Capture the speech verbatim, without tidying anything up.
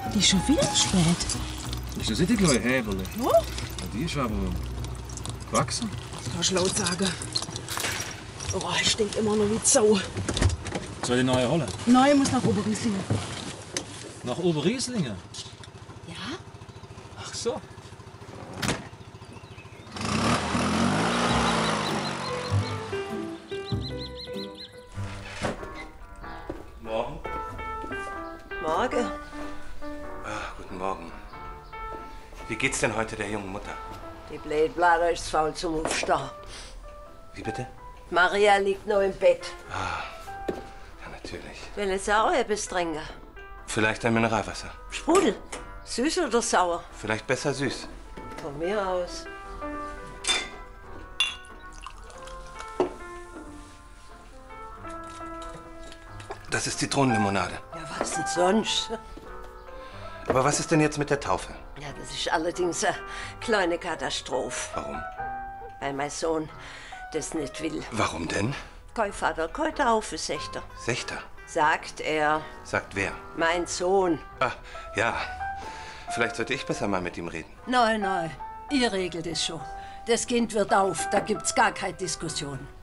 Die ist schon viel spät. Ist das nicht die kleine Häberle? Wo? Ja, die ist aber gewachsen. Das kannst du laut sagen. Oh, es stinkt immer noch wie Sau. Soll die neue holen? Nein, muss nach Oberrieslingen. Nach Oberrieslingen? Ja? Ach so. Morgen. Morgen. Ah, guten Morgen. Wie geht's denn heute der jungen Mutter? Die Blätblader ist faul zum Aufstehen. Wie bitte? Maria liegt noch im Bett. Ah, ja, natürlich. Will jetzt auch etwas trinken? Vielleicht ein Mineralwasser. Sprudel. Süß oder sauer? Vielleicht besser süß. Von mir aus. Das ist Zitronenlimonade. Ja, was denn sonst? Aber was ist denn jetzt mit der Taufe? Ja, das ist allerdings eine kleine Katastrophe. Warum? Weil mein Sohn das nicht will. Warum denn? Kein Vater, kein Taufe, sagt er. Sechter. Sagt er. Sagt wer? Mein Sohn. Ah, ja. Vielleicht sollte ich besser mal mit ihm reden. Nein, nein. Ihr regelt es schon. Das Kind wird auf, da gibt's gar keine Diskussion.